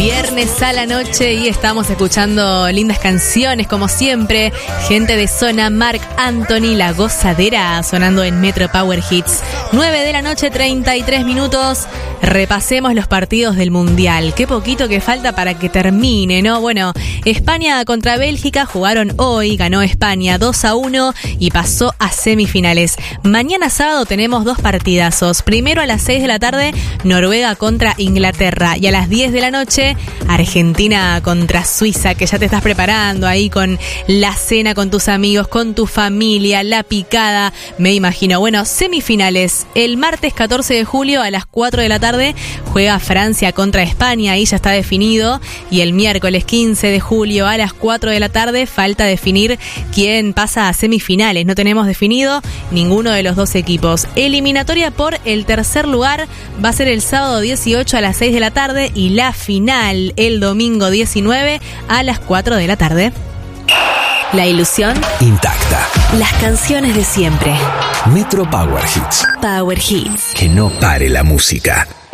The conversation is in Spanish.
Viernes a la noche y estamos escuchando lindas canciones como siempre. Gente de zona, Marc Anthony, La Gozadera, sonando en Metro Power Hits. 9 de la noche, 33 minutos. Repasemos los partidos del Mundial. Qué poquito que falta para que termine, ¿no? Bueno, España contra Bélgica jugaron hoy, ganó España 2-1 y pasó a semifinales. Mañana sábado tenemos dos partidazos. Primero a las 6 de la tarde, Noruega contra Inglaterra, y a las 10 de la noche, Argentina contra Suiza, que ya te estás preparando ahí con la cena con tus amigos, con tu familia, la picada, me imagino. Bueno, semifinales. El martes 14 de julio a las 4 de la tarde juega Francia contra España, ahí ya está definido. Y el miércoles 15 de julio a las 4 de la tarde falta definir quién pasa a semifinales. No tenemos definido ninguno de los dos equipos. Eliminatoria por el tercer lugar va a ser el sábado 18 a las 6 de la tarde y la final el domingo 19 a las 4 de la tarde. La ilusión intacta. Las canciones de siempre. Metro Power Hits. Power Hits. Que no pare la música.